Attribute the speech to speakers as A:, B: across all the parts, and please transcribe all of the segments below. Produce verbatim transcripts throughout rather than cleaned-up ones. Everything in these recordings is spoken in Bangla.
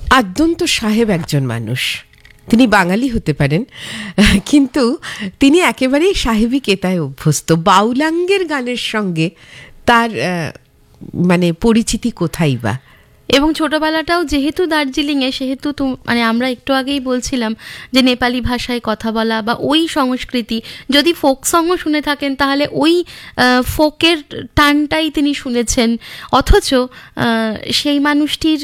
A: আদ্যন্ত সাহেব একজন মানুষ, তিনি বাঙালি হতে পারেন কিন্তু তিনি একেবারেই সাহেবী কেতায় অভ্যস্ত। বাউলাঙ্গের গানের সঙ্গে তার মানে পরিচিতি কোথায় বা।
B: এবং ছোটবেলাটাও যেহেতু দার্জিলিংয়ে, সেহেতু তো মানে আমরা একটু আগেই বলছিলাম যে নেপালি ভাষায় কথা বলা বা ওই সংস্কৃতি, যদি ফোক সংও শুনে থাকেন তাহলে ওই ফোকের টানটাই তিনি শুনেছেন। অথচ সেই মানুষটির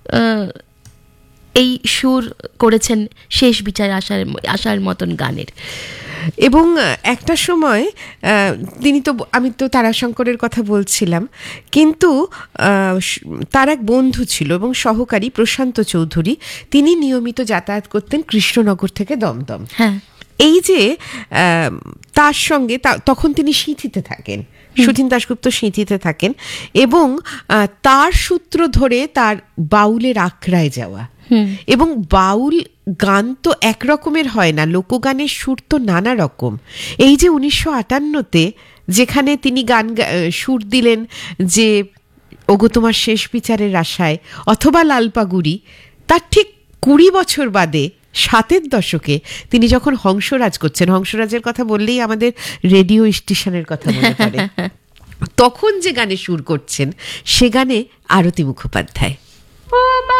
B: এই সুর করেছেন শেষ বিচার আসার আসার মতন গানের।
A: এবং একটা সময় তিনি তো, আমি তো তারাশঙ্করের কথা বলছিলাম, কিন্তু তার এক বন্ধু ছিল এবং সহকারী প্রশান্ত চৌধুরী, তিনি নিয়মিত যাতায়াত করতেন কৃষ্ণনগর থেকে দমদম।
B: হ্যাঁ,
A: এই যে তার সঙ্গে তখন তিনি সিঁথিতে থাকেন, সুধীন দাশগুপ্ত সিঁথিতে থাকেন, এবং তার সূত্র ধরে তার বাউলের আখড়ায় যাওয়া। এবং বাউল গান তো একরকমের হয় না, লোকগানের সুর তো নানা রকম। এই যে উনিশশো আটান্নতে যেখানে তিনি গান সুর দিলেন যে ওগো তোমার শেষ বিচারের আশায় অথবা লালপাগুড়ি, তার ঠিক কুড়ি বছর বাদে সাতের দশকে তিনি যখন হংসরাজ করছেন, হংসরাজের কথা বললেই আমাদের রেডিও স্টেশনের কথা মনে পড়ে, তখন যে গানে সুর করছেন সে গানে আরতি মুখোপাধ্যায়।